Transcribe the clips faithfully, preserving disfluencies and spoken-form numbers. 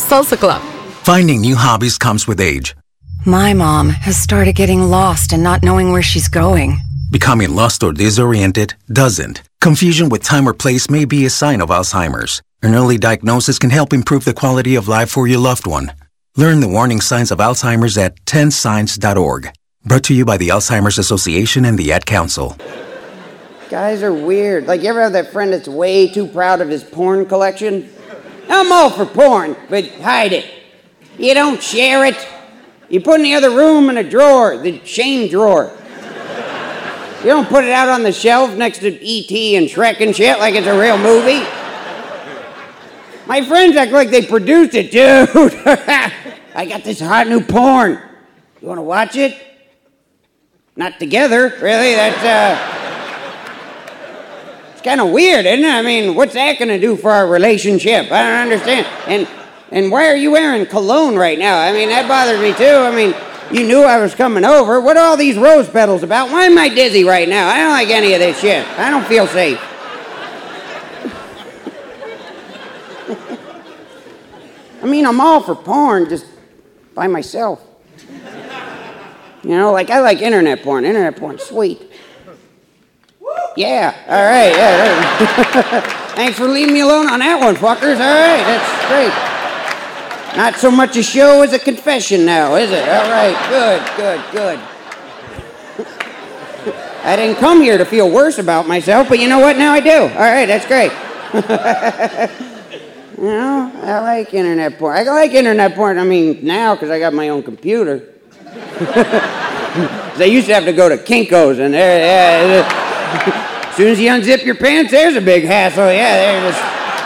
salsa club. Finding new hobbies comes with age. My mom has started getting lost and not knowing where she's going. Becoming lost or disoriented doesn't. Confusion with time or place may be a sign of Alzheimer's. An early diagnosis can help improve the quality of life for your loved one. Learn the warning signs of Alzheimer's at ten signs dot org. Brought to you by the Alzheimer's Association and the Ad Council. Guys are weird. Like, you ever have that friend that's way too proud of his porn collection? I'm all for porn, but hide it. You don't share it. You put it in the other room in a drawer, the shame drawer. You don't put it out on the shelf next to E T and Shrek and shit like it's a real movie. My friends act like they produced it, dude. I got this hot new porn. You want to watch it? Not together, really. That's, uh... It's kind of weird, isn't it? I mean, what's that going to do for our relationship? I don't understand. And and why are you wearing cologne right now? I mean, that bothers me, too. I mean, you knew I was coming over. What are all these rose petals about? Why am I dizzy right now? I don't like any of this shit. I don't feel safe. I mean, I'm all for porn, just by myself. You know, like, I like internet porn. Internet porn's sweet. Yeah, all right, yeah. Thanks for leaving me alone on that one, fuckers. All right, that's great. Not so much a show as a confession now, is it? All right, good, good, good. I didn't come here to feel worse about myself, but you know what? Now I do. All right, that's great. You know, I like internet porn. I like internet porn, I mean, now, because I got my own computer. They used to have to go to Kinko's, and there, yeah. As soon as you unzip your pants, there's a big hassle. Yeah, there it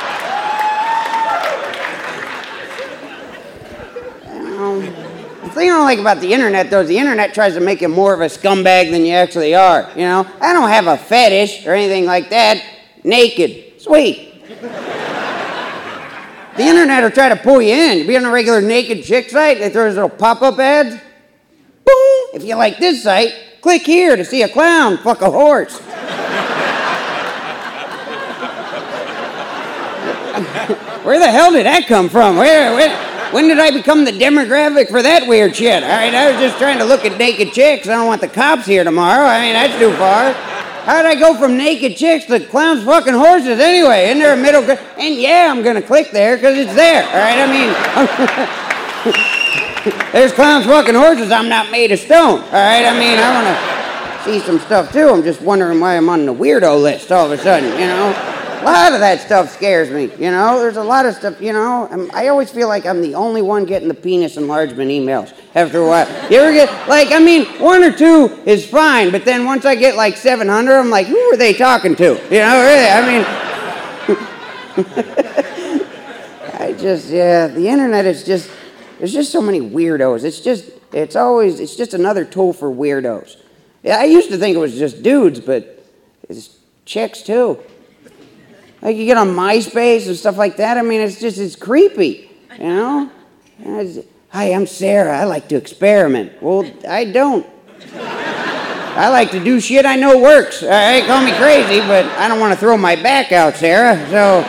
is. Um, the thing I don't like about the internet, though, is the internet tries to make you more of a scumbag than you actually are. You know, I don't have a fetish or anything like that. Naked, sweet. The internet will try to pull you in. You be on a regular naked chick site, they throw those little pop-up ads. Boom! If you like this site, click here to see a clown fuck a horse. Where the hell did that come from? Where, where, when did I become the demographic for that weird shit? All right, I was just trying to look at naked chicks. I don't want the cops here tomorrow. I mean, that's too far. How did I go from naked chicks to clowns fucking horses anyway? Isn't there a middle ground? And yeah, I'm going to click there because it's there. All right, I mean, there's clowns fucking horses. I'm not made of stone. All right, I mean, I want to see some stuff too. I'm just wondering why I'm on the weirdo list all of a sudden, you know? A lot of that stuff scares me, you know? There's a lot of stuff, you know? I'm, I always feel like I'm the only one getting the penis enlargement emails after a while. You ever get, like, I mean, one or two is fine, but then once I get like seven hundred, I'm like, who are they talking to? You know, really, I mean... I just, yeah, the internet is just, there's just so many weirdos. It's just, it's always, it's just another tool for weirdos. Yeah, I used to think it was just dudes, but it's chicks too. Like, you get on MySpace and stuff like that. I mean, it's just, it's creepy, you know? Hi, I'm Sarah. I like to experiment. Well, I don't. I like to do shit I know works. All right, call me crazy, but I don't want to throw my back out, Sarah. So,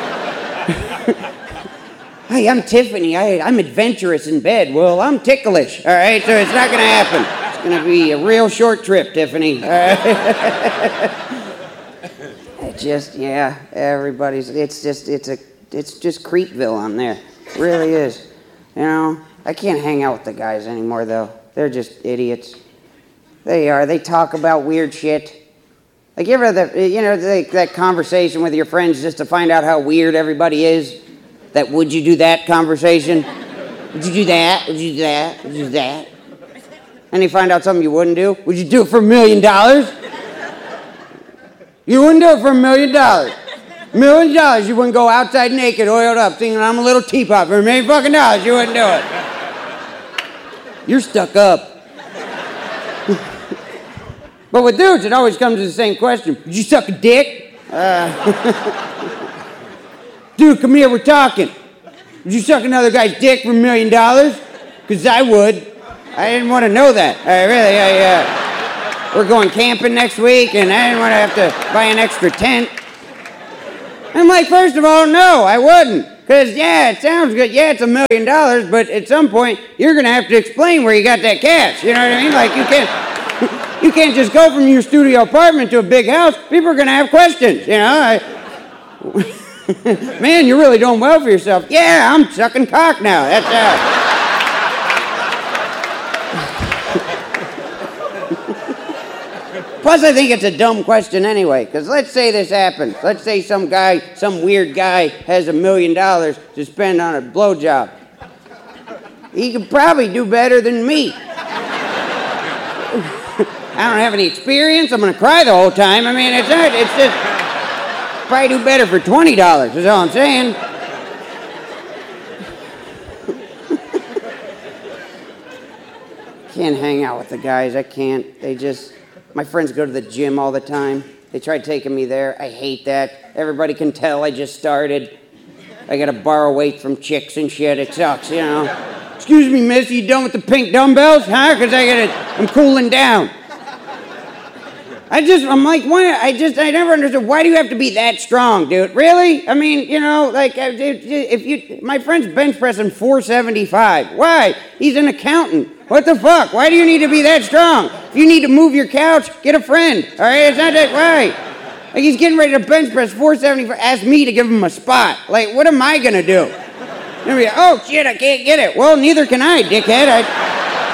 hi, I'm Tiffany. I, I'm adventurous in bed. Well, I'm ticklish. All right, so it's not going to happen. It's going to be a real short trip, Tiffany. All right. Just, yeah, everybody's, it's just, it's a, it's just Creepville on there. It really is. You know, I can't hang out with the guys anymore, though. They're just idiots. They are. They talk about weird shit. Like, you ever have that, you know, like that conversation with your friends just to find out how weird everybody is? That would you do that conversation? Would you do that? Would you do that? Would you do that? And you find out something you wouldn't do? Would you do it for a million dollars? You wouldn't do it for a million dollars. A million dollars, you wouldn't go outside naked, oiled up, thinking I'm a little teapot. For a million fucking dollars, you wouldn't do it. You're stuck up. But with dudes, it always comes to the same question. Did you suck a dick? Uh, Dude, come here, we're talking. Would you suck another guy's dick for a million dollars? Because I would. I didn't want to know that. I really, I, uh... We're going camping next week, and I didn't want to have to buy an extra tent. I'm like, first of all, no, I wouldn't. Because, yeah, it sounds good. Yeah, it's a million dollars, but at some point, you're going to have to explain where you got that cash. You know what I mean? Like, you can't, you can't just go from your studio apartment to a big house. People are going to have questions, you know? I, man, you're really doing well for yourself. Yeah, I'm sucking cock now. That's uh Plus, I think it's a dumb question anyway, because let's say this happens. Let's say some guy, some weird guy has a million dollars to spend on a blowjob. He could probably do better than me. I don't have any experience. I'm going to cry the whole time. I mean, it's not, it's just, probably do better for twenty dollars is all I'm saying. Can't hang out with the guys. I can't. They just... My friends go to the gym all the time. They tried taking me there. I hate that. Everybody can tell I just started. I gotta borrow weight from chicks and shit. It sucks, you know. Excuse me, miss, you done with the pink dumbbells? Huh? Because I gotta, I'm cooling down. I just, I'm like, why? I just, I never understood. Why do you have to be that strong, dude? Really? I mean, you know, like, if you, my friend's bench pressing four seventy-five. Why? He's an accountant. What the fuck? Why do you need to be that strong? If you need to move your couch, get a friend. All right, it's not that right. Like, he's getting ready to bench press four seventy-five. Ask me to give him a spot. Like, what am I gonna do? Be like, oh shit, I can't get it. Well, neither can I, dickhead. I.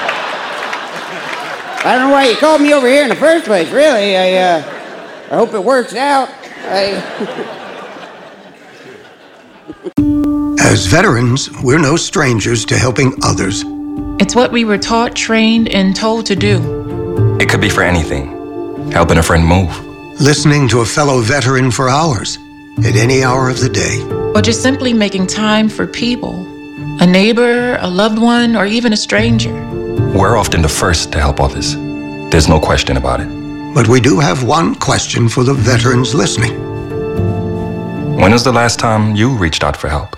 I don't know why you called me over here in the first place, really. I, uh, I hope it works out. I... As veterans, we're no strangers to helping others. It's what we were taught, trained, and told to do. It could be for anything. Helping a friend move. Listening to a fellow veteran for hours, at any hour of the day. Or just simply making time for people. A neighbor, a loved one, or even a stranger. We're often the first to help others. There's no question about it. But we do have one question for the veterans listening. When was the last time you reached out for help?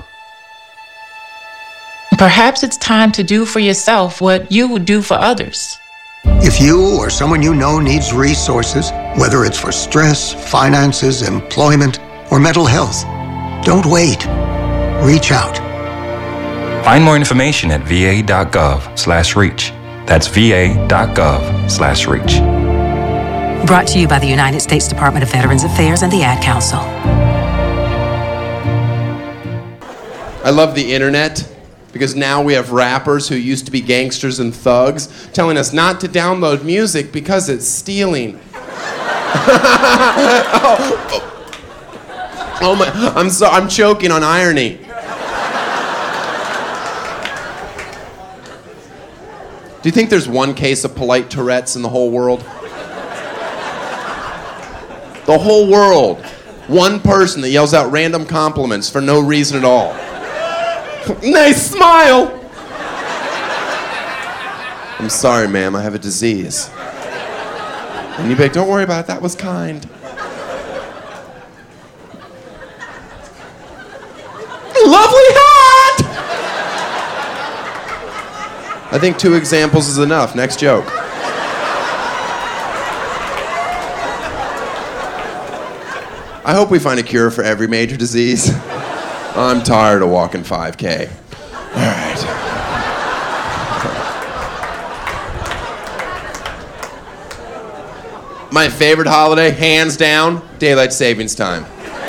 Perhaps it's time to do for yourself what you would do for others. If you or someone you know needs resources, whether it's for stress, finances, employment, or mental health, don't wait. Reach out. Find more information at va.gov slash reach. That's va.gov slash reach. Brought to you by the United States Department of Veterans Affairs and the Ad Council. I love the internet because now we have rappers who used to be gangsters and thugs telling us not to download music because it's stealing. oh, oh. oh my! I'm so I'm choking on irony. Do you think there's one case of polite Tourette's in the whole world? The whole world. One person that yells out random compliments for no reason at all. Nice smile! I'm sorry, ma'am, I have a disease. And you'd be like, don't worry about it, that was kind. Lovely hat! I think two examples is enough. Next joke. I hope we find a cure for every major disease. I'm tired of walking five K. All right. My favorite holiday, hands down, daylight savings time.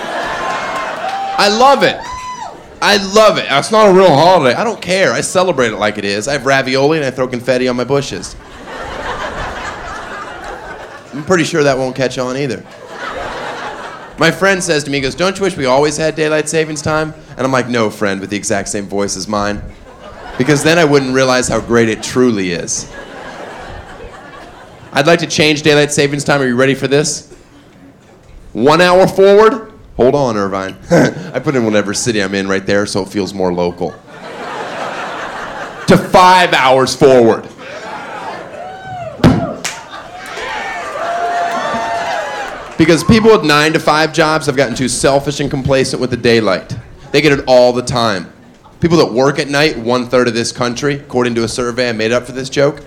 I love it. I love it. It's not a real holiday. I don't care. I celebrate it like it is. I have ravioli and I throw confetti on my bushes. I'm pretty sure that won't catch on either. My friend says to me, he goes, don't you wish we always had daylight savings time? And I'm like, no, friend, with the exact same voice as mine. Because then I wouldn't realize how great it truly is. I'd like to change daylight savings time. Are you ready for this? One hour forward. Hold on, Irvine. I put in whatever city I'm in right there so it feels more local. To five hours forward. Because people with nine to five jobs have gotten too selfish and complacent with the daylight. They get it all the time. People that work at night, one third of this country, according to a survey I made up for this joke.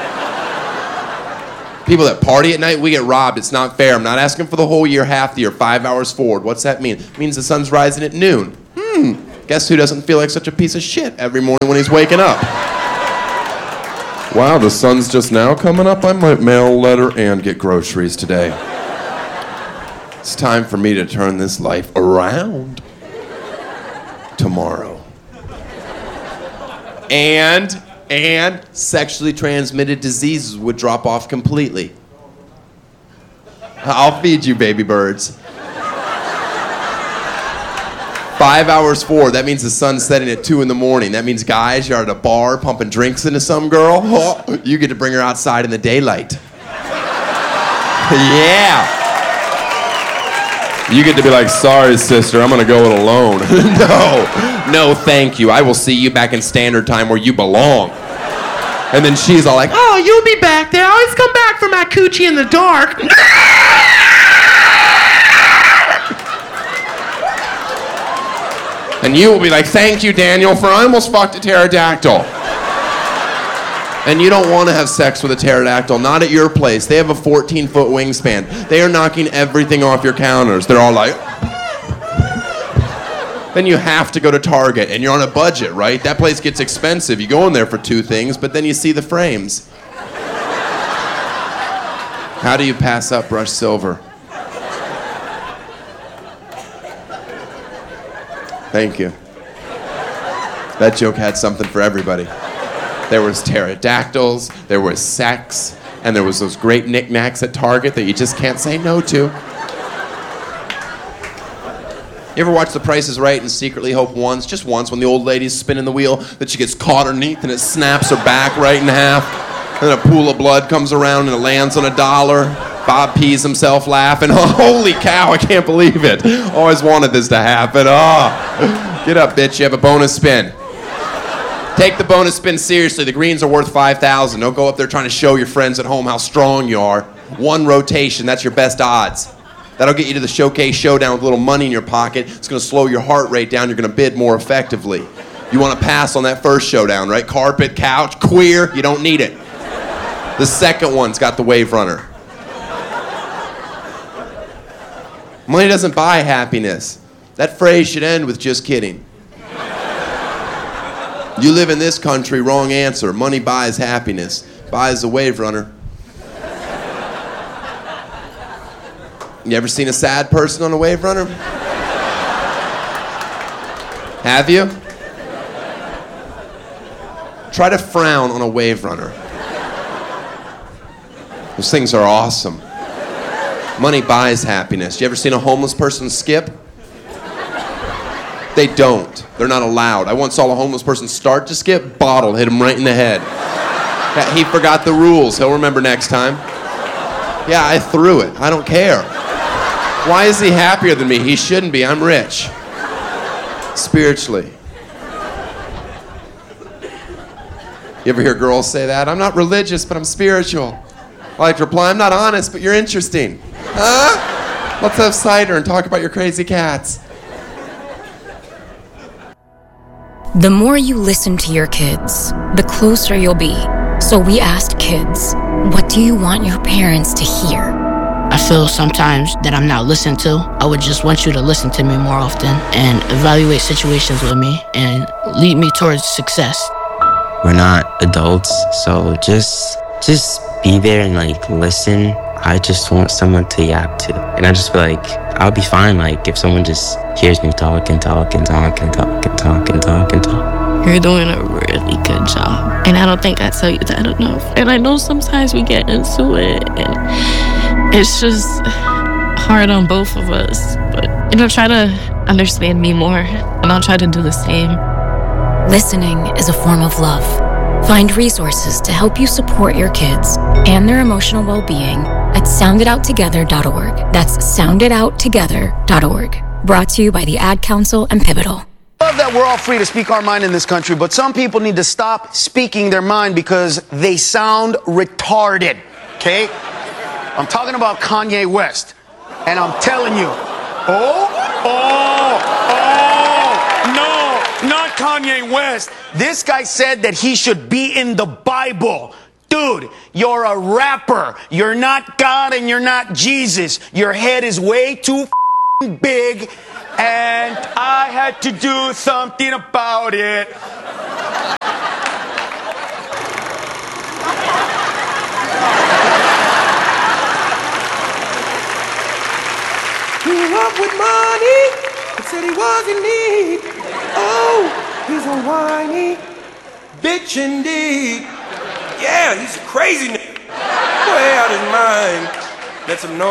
People that party at night, we get robbed. It's not fair. I'm not asking for the whole year, half the year, five hours forward. What's that mean? It means the sun's rising at noon. Hmm, Guess who doesn't feel like such a piece of shit every morning when he's waking up? Wow, the sun's just now coming up. I might mail a letter and get groceries today. It's time for me to turn this life around tomorrow. And, and sexually transmitted diseases would drop off completely. I'll feed you, baby birds. Five hours forward, that means the sun's setting at two in the morning. That means, guys, you're at a bar pumping drinks into some girl. Oh, you get to bring her outside in the daylight. Yeah. You get to be like, sorry, sister, I'm gonna go it alone. No, no, thank you. I will see you back in standard time where you belong. And then she's all like, oh, you'll be back there. I always come back for my coochie in the dark. And you will be like, thank you, Daniel, for I almost fucked a pterodactyl. And you don't want to have sex with a pterodactyl, not at your place. They have a fourteen-foot wingspan. They are knocking everything off your counters. They're all like... Then you have to go to Target, and you're on a budget, right? That place gets expensive. You go in there for two things, but then you see the frames. How do you pass up brushed silver? Thank you. That joke had something for everybody. There was pterodactyls, there was sex, and there was those great knickknacks at Target that you just can't say no to. You ever watch The Price is Right and secretly hope once, just once, when the old lady's spinning the wheel, that she gets caught underneath and it snaps her back right in half, and then a pool of blood comes around and it lands on a dollar? Bob pees himself laughing. Oh, holy cow, I can't believe it. Always wanted this to happen. Oh, get up, bitch. You have a bonus spin. Take the bonus spin seriously. The greens are worth five thousand dollars. Don't go up there trying to show your friends at home how strong you are. One rotation, that's your best odds. That'll get you to the showcase showdown with a little money in your pocket. It's going to slow your heart rate down. You're going to bid more effectively. You want to pass on that first showdown, right? Carpet, couch, queer, you don't need it. The second one's got the Wave Runner. Money doesn't buy happiness. That phrase should end with just kidding. You live in this country, wrong answer. Money buys happiness. Buys the Wave Runner. You ever seen a sad person on a Wave Runner? Have you? Try to frown on a Wave Runner. Those things are awesome. Money buys happiness. You ever seen a homeless person skip? They don't. They're not allowed. I once saw a homeless person start to skip, bottle hit him right in the head. He forgot the rules. He'll remember next time. Yeah, I threw it. I don't care. Why is he happier than me? He shouldn't be. I'm rich. Spiritually. You ever hear girls say that? I'm not religious, but I'm spiritual. I like to reply, I'm not honest, but you're interesting. Huh? Let's have cider and talk about your crazy cats. The more you listen to your kids, the closer you'll be. So we asked kids, what do you want your parents to hear? I feel sometimes that I'm not listened to. I would just want you to listen to me more often and evaluate situations with me and lead me towards success. We're not adults, so just just be there and like listen. I just want someone to yap to. And I just feel like I'll be fine like if someone just hears me talk and talk and talk and talk and talk and talk and talk. You're doing a really good job. And I don't think I tell you that enough. And I know sometimes we get into it and it's just hard on both of us. But, you know, try to understand me more and I'll try to do the same. Listening is a form of love. Find resources to help you support your kids and their emotional well-being at sound it out together dot org. That's sound it out together dot org. Brought to you by the Ad Council and Pivotal. I love that we're all free to speak our mind in this country, but some people need to stop speaking their mind because they sound retarded, okay? I'm talking about Kanye West, and I'm telling you, oh, oh, oh, no, not Kanye West. This guy said that he should be in the Bible. Dude, you're a rapper. You're not God and you're not Jesus. Your head is way too big, and I had to do something about it. Grew up with money, and said he was in need. Oh, he's a whiny bitch indeed. Yeah, he's a crazy nigga. Way out his mind. That's some noise.